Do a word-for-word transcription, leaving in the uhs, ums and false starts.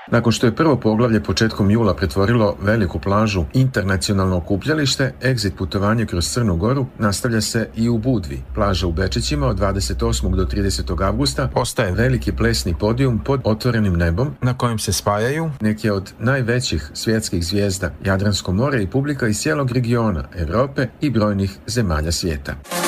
Nakon što je prvo poglavlje početkom jula pretvorilo veliku plažu internacionalno okupljalište, egzit putovanje kroz Crnu Goru nastavlja se i u Budvi. Plaža u Bečićima od dvadeset osmog do tridesetog avgusta postaje veliki plesni podijum pod otvorenim nebom na kojem se spajaju neke od najvećih svjetskih zvijezda, Jadransko more i publika iz cijelog regiona, Europe i brojnih zemalja svijeta.